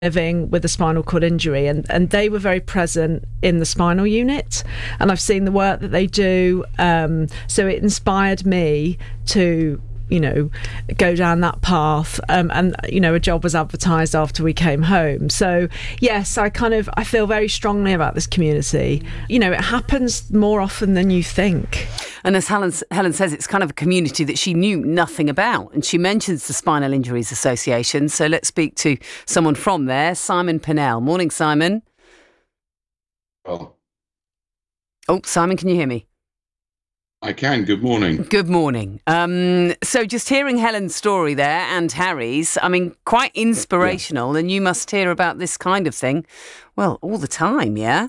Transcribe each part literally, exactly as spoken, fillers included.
living with a spinal cord injury, and, and they were very present in the spinal unit, and I've seen the work that they do, um, so it inspired me to you know go down that path, um, and you know a job was advertised after we came home. So yes, I kind of I feel very strongly about this community. You know it happens more often than you think. And as Helen, Helen says, it's kind of a community that she knew nothing about. And she mentions the Spinal Injuries Association. So let's speak to someone from there, Simon Pennell. Morning, Simon. Well, oh, Simon, can you hear me? I can. Good morning. Good morning. Um, so just hearing Helen's story there and Harry's, I mean, quite inspirational. Yeah. And you must hear about this kind of thing, well, all the time, yeah?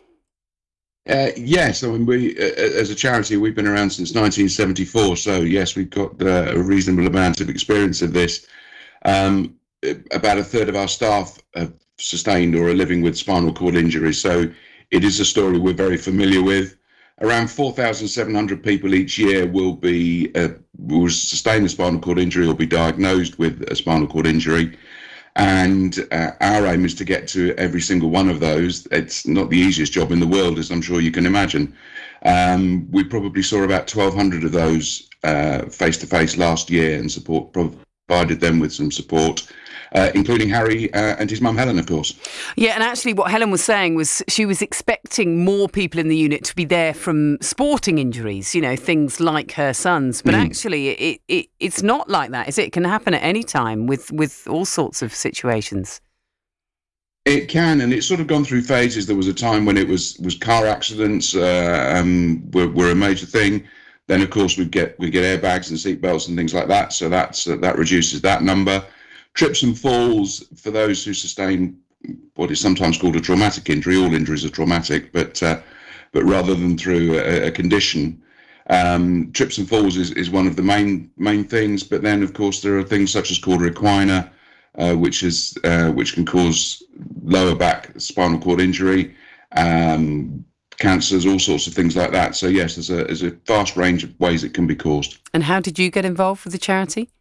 Uh, yes, I mean, we, uh, as a charity, we've been around since nineteen seventy-four, so yes, we've got uh, a reasonable amount of experience of this. Um, about a third of our staff have sustained or are living with spinal cord injuries, so it is a story we're very familiar with. Around four thousand seven hundred people each year will be uh, will sustain a spinal cord injury or be diagnosed with a spinal cord injury. And uh, our aim is to get to every single one of those. It's not the easiest job in the world, as I'm sure you can imagine. Um, we probably saw about twelve hundred of those uh, face-to-face last year, and support provided them with some support, uh, including Harry uh, and his mum Helen, of course. Yeah, and actually what Helen was saying was she was expecting more people in the unit to be there from sporting injuries, you know, things like her son's. But mm. actually, it, it it's not like that, is it? It can happen at any time with, with all sorts of situations. It can, and it's sort of gone through phases. There was a time when it was, was car accidents uh, um, were, were a major thing. Then, of course, we get we get airbags and seatbelts and things like that. So that's uh, that reduces that number. Trips and falls, for those who sustain what is sometimes called a traumatic injury. All injuries are traumatic, but uh, but rather than through a, a condition, um, trips and falls is, is one of the main main things. But then, of course, there are things such as cauda equina, uh, which is uh, which can cause lower back spinal cord injury, um, cancers, all sorts of things like that. So yes, there's a there's a vast range of ways it can be caused. And how did you get involved with the charity?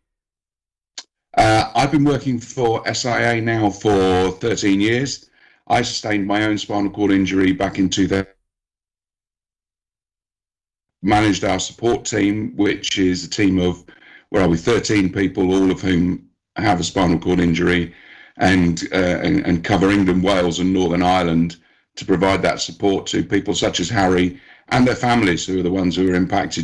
Uh, I've been working for S I A now for thirteen years. I sustained my own spinal cord injury back in two thousand. Managed our support team, which is a team of, where are we, thirteen people, all of whom have a spinal cord injury, and, uh, and, and cover England, Wales and Northern Ireland to provide that support to people such as Harry and their families, who are the ones who are impacted